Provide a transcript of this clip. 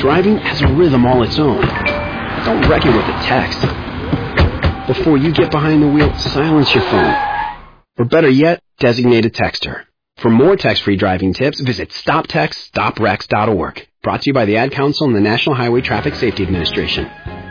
driving has a rhythm all its own. Don't wreck it with a text. Before you get behind the wheel, silence your phone. Or better yet, designate a texter. For more text-free driving tips, visit StopTextStopWrecks.org. Brought to you by the Ad Council and the National Highway Traffic Safety Administration.